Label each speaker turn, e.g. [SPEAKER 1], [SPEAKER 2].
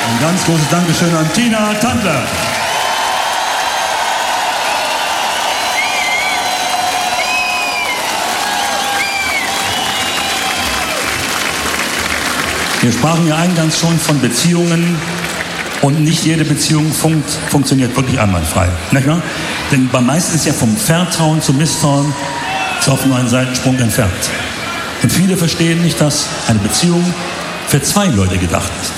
[SPEAKER 1] Ein ganz großes Dankeschön an Tina Tandler. Wir sprachen ja eingangs schon von Beziehungen und nicht jede Beziehung funktioniert wirklich einwandfrei. Nicht wahr? Denn beim meisten ist ja vom Vertrauen zum Misstrauen ist auf nur einen Seitensprung entfernt. Und viele verstehen nicht, dass eine Beziehung für zwei Leute gedacht ist.